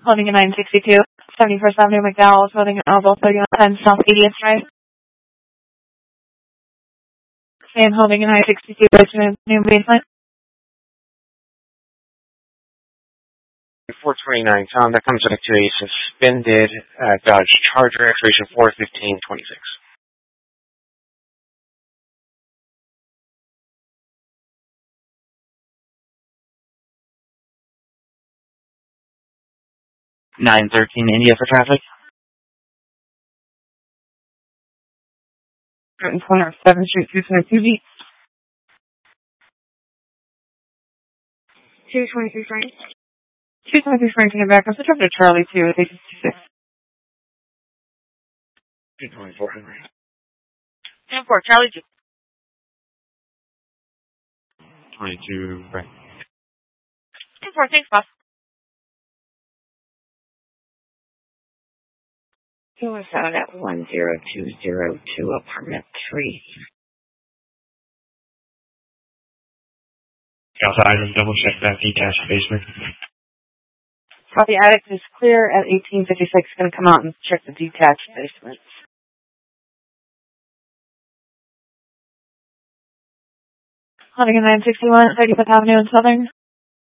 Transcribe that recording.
Holding a 962, 71st Avenue, McDowell's, holding an elbow, 3110 South 80th Drive. Same holding a 962, Richmond, New Basement. 429, Tom, that comes back to a suspended Dodge Charger, expiration 4/15/26. $913 India for traffic. Corner 7th Street, 222B. 223 Frank. 223 Frank in the back. I'm switching up to Charlie 2 at 856. 224 Henry. 10-4, Charlie 2. 22 Frank. 10-4, thanks, boss. 217 at 10202 apartment 3. Outside and double check that detached basement. The attic is clear at 1856. Going to come out and check the detached basement. Holding a 961 at 35th Avenue in Southern.